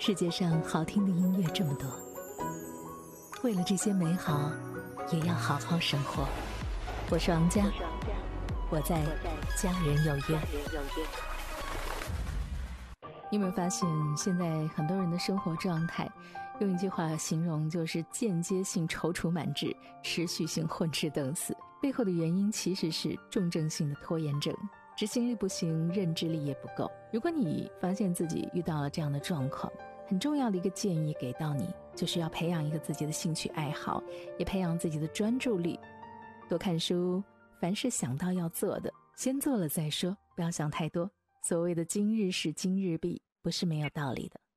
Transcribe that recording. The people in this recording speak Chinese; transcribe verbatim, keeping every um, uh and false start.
世界上好听的音乐这么多，为了这些美好，也要好好生活。我是王佳，我在家人有约。你有没有发现，现在很多人的生活状态，用一句话形容就是间接性踌躇满志，持续性混吃等死。背后的原因其实是重症性的拖延症，执行力不行，认知力也不够。如果你发现自己遇到了这样的状况，很重要的一个建议给到你，就是要培养一个自己的兴趣爱好，也培养自己的专注力，多看书，凡是想到要做的，先做了再说，不要想太多。所谓的今日事今日毕，不是没有道理的。